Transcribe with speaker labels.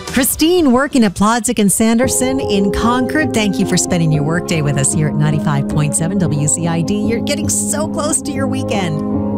Speaker 1: Christine working at Plodzik and Sanderson in Concord. Thank you for spending your workday with us here at 95.7 WCID. You're getting so close to your weekend.